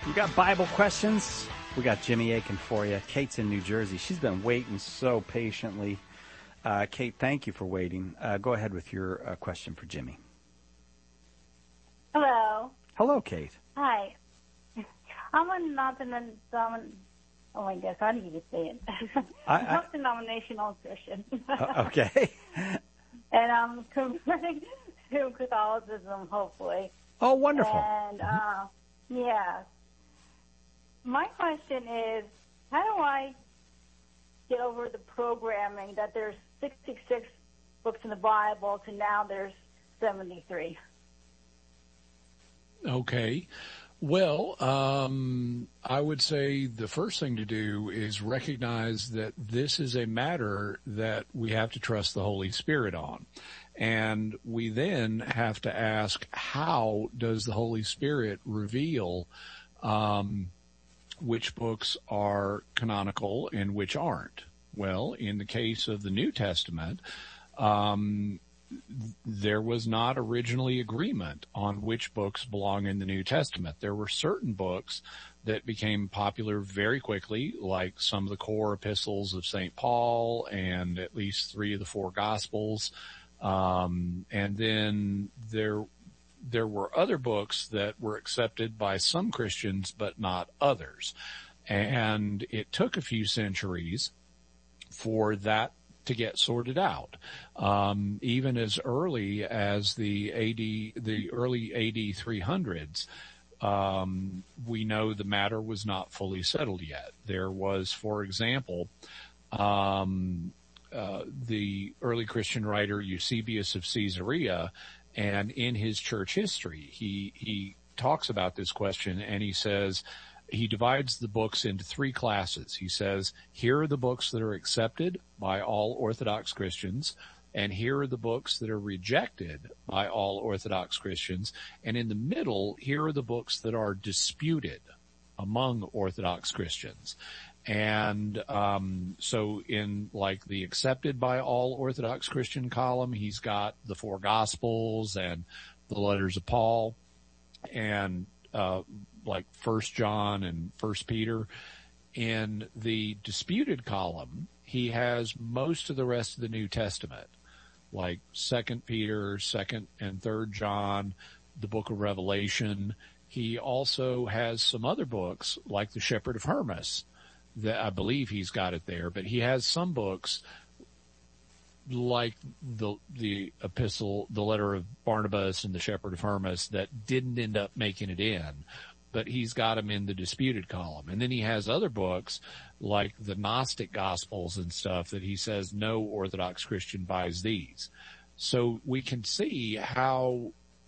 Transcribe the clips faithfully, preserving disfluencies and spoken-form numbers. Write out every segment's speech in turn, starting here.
You got Bible questions? We got Jimmy Akin for you. Kate's in New Jersey. She's been waiting so patiently. Uh, Kate, thank you for waiting. Uh, go ahead with your uh, question for Jimmy. Hello. Hello, Kate. Hi. I'm a non-denominational, oh my gosh, how do you say it? I, I, non-denominational Christian. uh, okay. And I'm converting to Catholicism, hopefully. Oh, wonderful. And, uh, yeah. My question is, how do I get over the programming that there's sixty-six books in the Bible to now there's seventy-three? Okay. Well, um, I would say the first thing to do is recognize that this is a matter that we have to trust the Holy Spirit on. And we then have to ask, how does the Holy Spirit reveal um, which books are canonical and which aren't? Well, in the case of the New Testament, um, there was not originally agreement on which books belong in the New Testament. There were certain books that became popular very quickly, like some of the core epistles of Saint Paul and at least three of the four Gospels. Um, and then there, there were other books that were accepted by some Christians, but not others. And it took a few centuries for that to get sorted out. Um, even as early as the A D, the early A D three hundreds, um, we know the matter was not fully settled yet. There was, for example, um, uh, the early Christian writer Eusebius of Caesarea, and in his church history, he, he talks about this question, and he says, he divides the books into three classes. He says, here are the books that are accepted by all Orthodox Christians, and here are the books that are rejected by all Orthodox Christians, and in the middle, here are the books that are disputed among Orthodox Christians. And um so in like the accepted by all Orthodox Christian column, he's got the four Gospels and the letters of Paul and uh like First John and First Peter. In the disputed column, he has most of the rest of the New Testament, like Second Peter, Second and Third John, the book of Revelation. He also has some other books, like the Shepherd of Hermas, that I believe he's got it there, but he has some books like the the epistle, the letter of Barnabas and the Shepherd of Hermas that didn't end up making it in, but he's got them in the disputed column. And then he has other books like the Gnostic Gospels and stuff that he says no Orthodox Christian buys these. So we can see how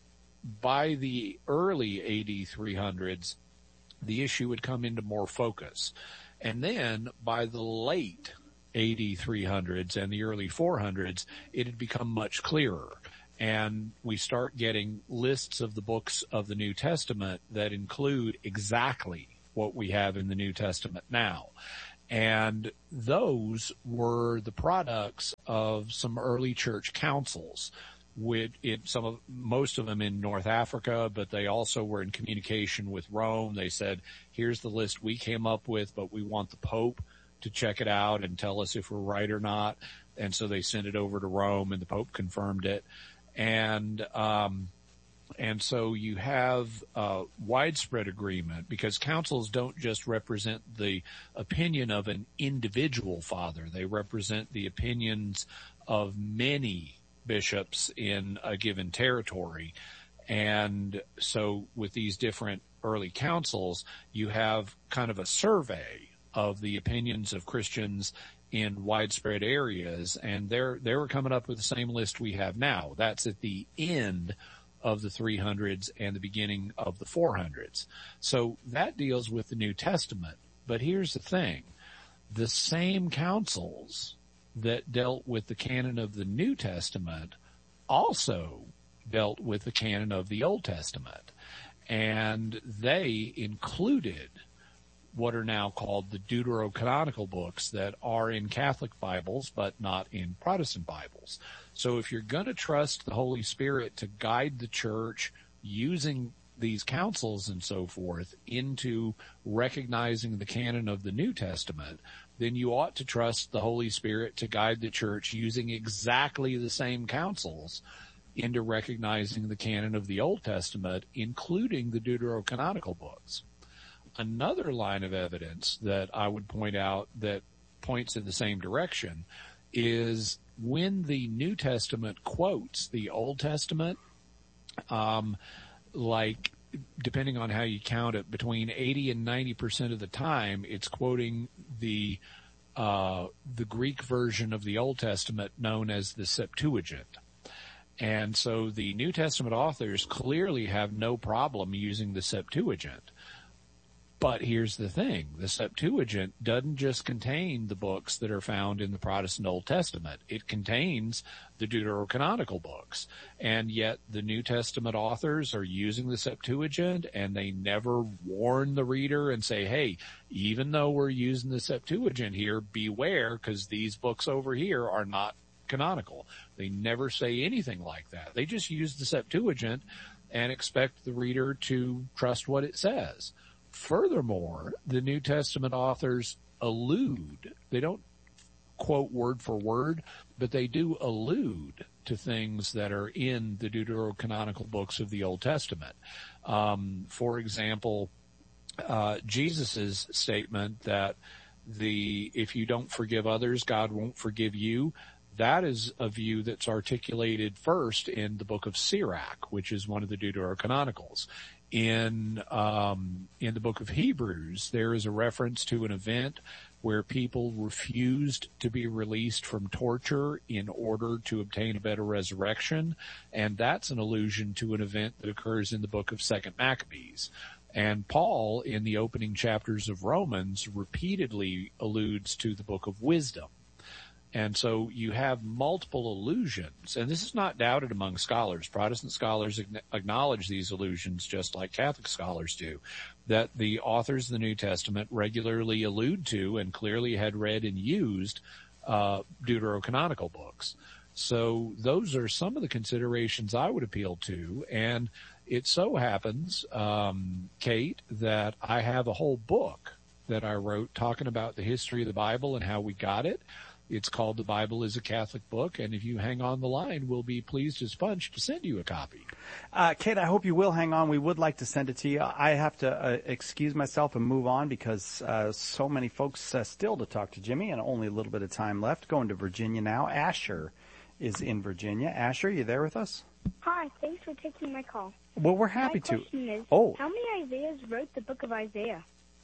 by the early A D three hundreds, the issue would come into more focus. And then by the late A D three hundreds and the early four hundreds, it had become much clearer. And we start getting lists of the books of the New Testament that include exactly what we have in the New Testament now. And those were the products of some early church councils, with it, some of, most of them in North Africa, but they also were in communication with Rome. They said, here's the list we came up with, but we want the Pope to check it out and tell us if we're right or not. And so they sent it over to Rome, and the Pope confirmed it. And, um, and so you have uh widespread agreement, because councils don't just represent the opinion of an individual father. They represent the opinions of many bishops in a given territory. And so with these different early councils, you have kind of a survey of the opinions of Christians in widespread areas, and they're they were coming up with the same list we have now. That's at the end of the three hundreds and the beginning of the four hundreds. So that deals with the New Testament. But here's the thing. The same councils that dealt with the canon of the New Testament also dealt with the canon of the Old Testament. And they included what are now called the deuterocanonical books that are in Catholic Bibles, but not in Protestant Bibles. So if you're going to trust the Holy Spirit to guide the church using these councils and so forth into recognizing the canon of the New Testament, then you ought to trust the Holy Spirit to guide the church using exactly the same councils into recognizing the canon of the Old Testament, including the deuterocanonical books. Another line of evidence that I would point out that points in the same direction is when the New Testament quotes the Old Testament, um, like, depending on how you count it, between eighty and ninety percent of the time, it's quoting the, uh, the Greek version of the Old Testament known as the Septuagint. And so the New Testament authors clearly have no problem using the Septuagint. But here's the thing. The Septuagint doesn't just contain the books that are found in the Protestant Old Testament. It contains the deuterocanonical books. And yet the New Testament authors are using the Septuagint, and they never warn the reader and say, hey, even though we're using the Septuagint here, beware, because these books over here are not canonical. They never say anything like that. They just use the Septuagint and expect the reader to trust what it says. Furthermore, the New Testament authors allude, they don't quote word for word, but they do allude to things that are in the deuterocanonical books of the Old Testament. Um, for example, uh, Jesus's statement that the, if you don't forgive others, God won't forgive you. That is a view that's articulated first in the book of Sirach, which is one of the deuterocanonicals. In, um, in the book of Hebrews, there is a reference to an event where people refused to be released from torture in order to obtain a better resurrection. And that's an allusion to an event that occurs in the book of Second Maccabees. And Paul, in the opening chapters of Romans, repeatedly alludes to the book of Wisdom. And so you have multiple allusions, and this is not doubted among scholars. Protestant scholars acknowledge these allusions just like Catholic scholars do, that the authors of the New Testament regularly allude to and clearly had read and used uh, deuterocanonical books. So those are some of the considerations I would appeal to, and it so happens, um, Kate, that I have a whole book that I wrote talking about the history of the Bible and how we got it. It's called The Bible is a Catholic Book, and if you hang on the line, we'll be pleased as punch to send you a copy. Uh, Kate, I hope you will hang on. We would like to send it to you. I have to uh, excuse myself and move on because uh, so many folks uh, still to talk to Jimmy and only a little bit of time left. Going to Virginia now. Asher is in Virginia. Asher, you there with us? Hi, thanks for taking my call. Well, we're happy my to. question is, oh. how many Isaiahs wrote the book of Isaiah?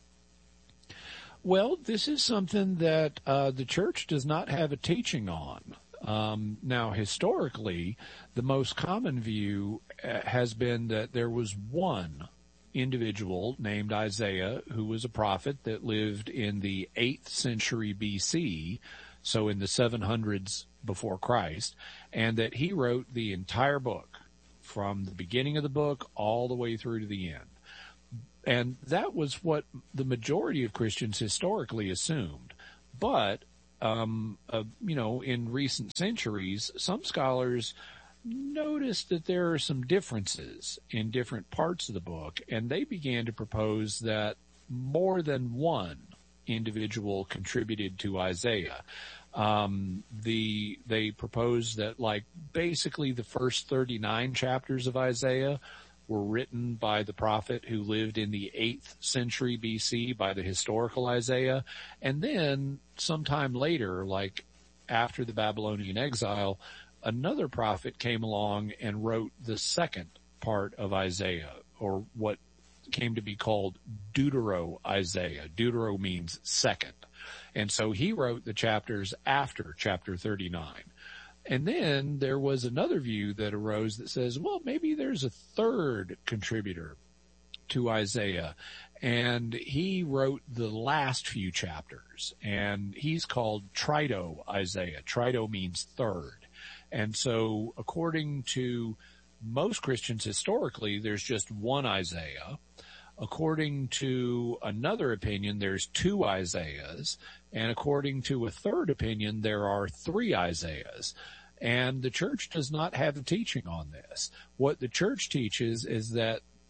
Well, this is something that uh, the church does not have a teaching on. Um, now, historically, the most common view uh, has been that there was one individual named Isaiah who was a prophet that lived in the eighth century B C, so in the seven hundreds before Christ, and that he wrote the entire book from the beginning of the book all the way through to the end. And that was what the majority of Christians historically assumed. But, um, uh, you know, in recent centuries, some scholars noticed that there are some differences in different parts of the book, and they began to propose that more than one individual contributed to Isaiah. Um, the, they proposed that, like, basically the first thirty-nine chapters of Isaiah were written by the prophet who lived in the eighth century B C, by the historical Isaiah. And then sometime later, like after the Babylonian exile, another prophet came along and wrote the second part of Isaiah, or what came to be called Deutero-Isaiah. Deutero means second. And so he wrote the chapters after chapter thirty-nine. And then there was another view that arose that says, well, maybe there's a third contributor to Isaiah, and he wrote the last few chapters, and he's called Trito-Isaiah. Trito means third. And so according to most Christians historically, there's just one Isaiah. According to another opinion, there's two Isaiahs. And according to a third opinion, there are three Isaiahs. And the church does not have a teaching on this. What the church teaches is that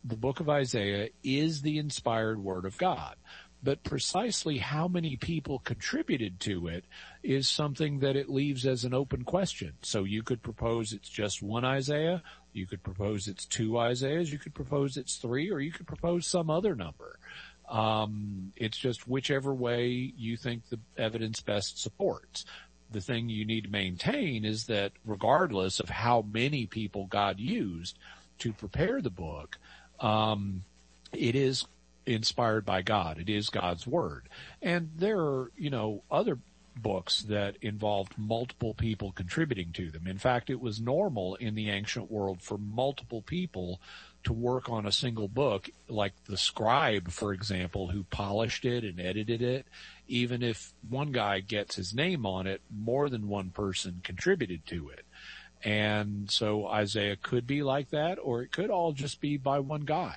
the book of Isaiah is the inspired word of God. But precisely how many people contributed to it is something that it leaves as an open question. So you could propose it's just one Isaiah, you could propose it's two Isaiahs, you could propose it's three, or you could propose some other number. Um, it's just whichever way you think the evidence best supports. The thing you need to maintain is that regardless of how many people God used to prepare the book, um, it is inspired by God. It is God's word. And there are, you know, other books that involved multiple people contributing to them. In fact, it was normal in the ancient world for multiple people to work on a single book, like the scribe, for example, who polished it and edited it. Even if one guy gets his name on it, more than one person contributed to it. And so Isaiah could be like that, or it could all just be by one guy.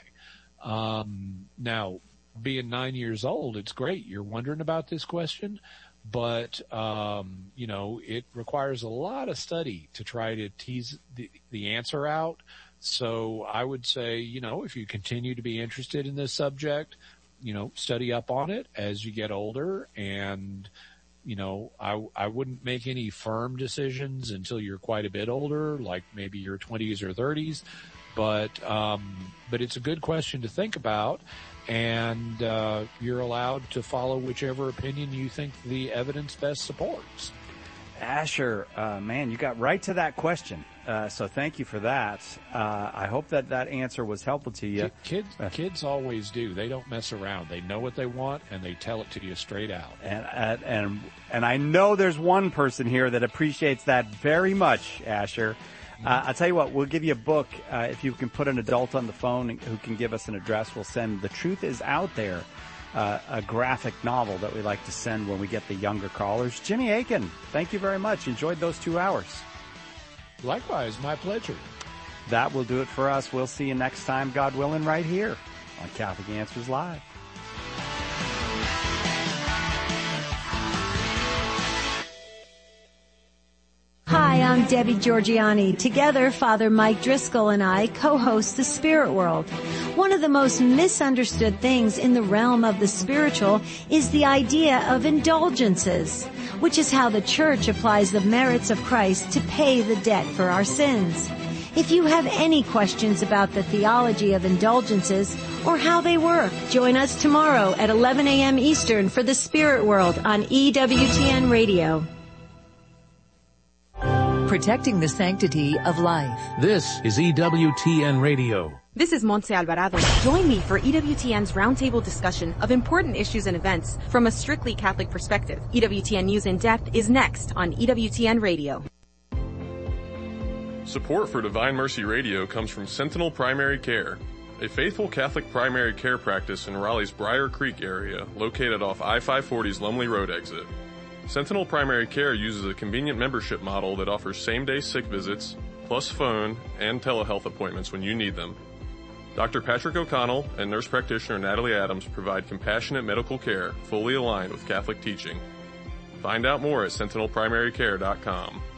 Um, now, being nine years old, it's great. You're wondering about this question, but, um, you know, it requires a lot of study to try to tease the, the answer out. So I would say, you know, if you continue to be interested in this subject, you know, study up on it as you get older. And, you know, I, I wouldn't make any firm decisions until you're quite a bit older, like maybe your twenties or thirties. But, um, but it's a good question to think about, and, uh, you're allowed to follow whichever opinion you think the evidence best supports. Asher, uh, man, you got right to that question. Uh, so thank you for that. Uh, I hope that that answer was helpful to you. Kids, kids always do. They don't mess around. They know what they want, and they tell it to you straight out. And, and, and, and I know there's one person here that appreciates that very much, Asher. Uh, I'll tell you what, we'll give you a book. Uh, if you can put an adult on the phone who can give us an address, we'll send The Truth Is Out There, uh, a graphic novel that we like to send when we get the younger callers. Jimmy Akin, thank you very much. Enjoyed those two hours. Likewise, my pleasure. That will do it for us. We'll see you next time, God willing, right here on Catholic Answers Live. Hi, I'm Debbie Georgiani. Together, Father Mike Driscoll and I co-host The Spirit World. One of the most misunderstood things in the realm of the spiritual is the idea of indulgences, which is how the Church applies the merits of Christ to pay the debt for our sins. If you have any questions about the theology of indulgences or how they work, join us tomorrow at eleven a.m. Eastern for The Spirit World on E W T N Radio. Protecting the sanctity of life. This is E W T N Radio. This is Montse Alvarado. Join me for E W T N's roundtable discussion of important issues and events from a strictly Catholic perspective. E W T N News in Depth is next on E W T N Radio. Support for Divine Mercy Radio comes from Sentinel Primary Care, a faithful Catholic primary care practice in Raleigh's Briar Creek area, located off I five forty's Lumley Road exit. Sentinel Primary Care uses a convenient membership model that offers same-day sick visits, plus phone and telehealth appointments when you need them. Doctor Patrick O'Connell and nurse practitioner Natalie Adams provide compassionate medical care fully aligned with Catholic teaching. Find out more at sentinel primary care dot com.